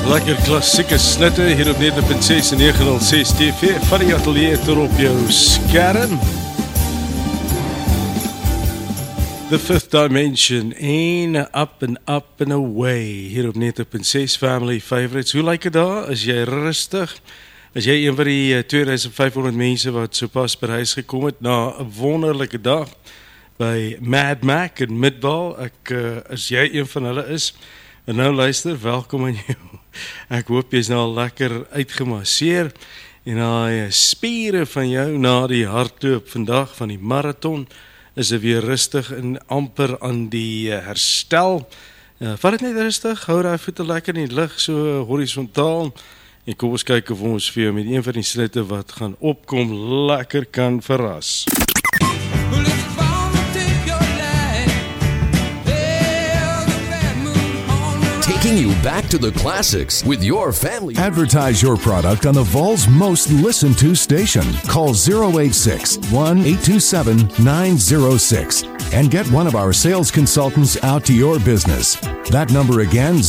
Lekker klassieke snitte hier op 90.6 en 906 TV van die atelier tot op jou skerm. The Fifth Dimension en up and away hier op 90.6 Family Favorites. Hoe lyk het daar? Is jy rustig? Is jy een van die 2500 mense wat so pas by huis gekom het na 'n wonderlike dag by Mad Mac in Midvaal? As jy een van hulle is, en nou luister, welkom aan jou. Ek hoop jy is nou al lekker uitgemasseer en die spiere van jou na die hardloop vandag van die marathon is weer rustig en amper aan die herstel. Vat het net rustig, hou die voete lekker in die lug, so horisontaal. En kom ons kyk of ons vir jou met een van die snitte wat gaan opkom lekker kan verras. Taking you back to the classics with your family. Advertise your product on the Vol's most listened to station. Call 086-1827-906 and get one of our sales consultants out to your business. That number again,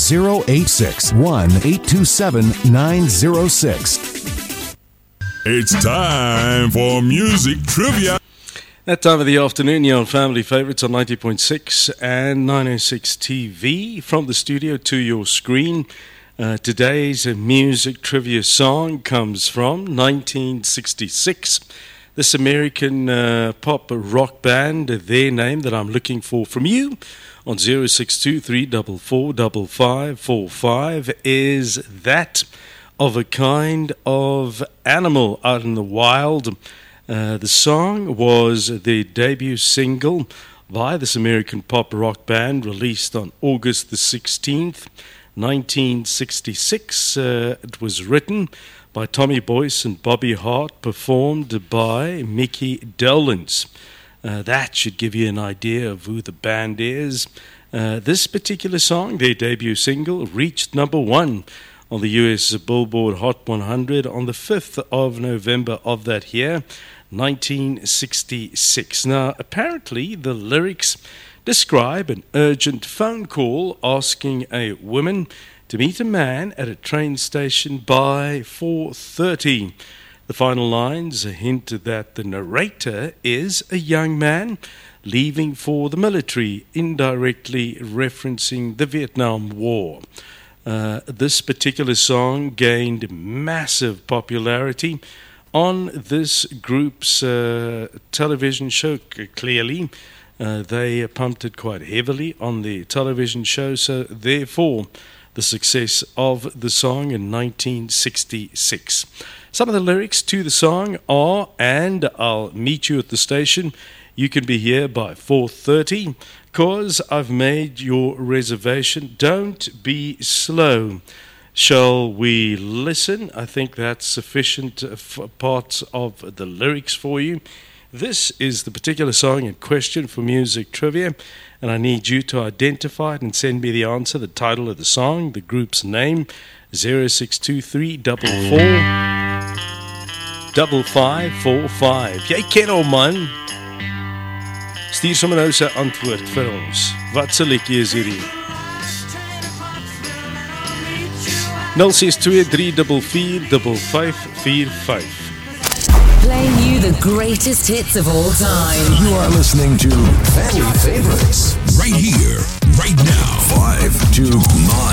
086-1827-906. It's time for music trivia. That time of the afternoon, you're on Family Favorites on 90.6 and 906 TV. From the studio to your screen, today's music trivia song comes from 1966. This American pop rock band, their name that I'm looking for from you on 062-344-5545 is That of a Kind of Animal Out in the Wild. The song was their debut single by this American pop rock band, released on August the 16th, 1966. It was written by Tommy Boyce and Bobby Hart, performed by Mickey Dolenz. That should give you an idea of who the band is. This particular song, their debut single, reached number one on the US Billboard Hot 100 on the 5th of November of that year, 1966. Now, apparently, the lyrics describe an urgent phone call asking a woman to meet a man at a train station by 4:30. The final lines hint that the narrator is a young man leaving for the military, indirectly referencing the Vietnam War. This particular song gained massive popularity on this group's television show. Clearly, they pumped it quite heavily on the television show, so therefore the success of the song in 1966. Some of the lyrics to the song are, and I'll meet you at the station. You can be here by 4:30, cause I've made your reservation. Don't be slow. Shall we listen? I think that's sufficient parts of the lyrics for you. This is the particular song in question for music trivia, and I need you to identify it and send me the answer, the title of the song, the group's name, 0623445545. Jy ken hom, man. Stuur sommer nou sy antwoord vir ons. Wat se liedjie is hierdie? 062-344-5545. Playing you the greatest hits of all time. You are listening to Family Favorites. Right here, right now. 529.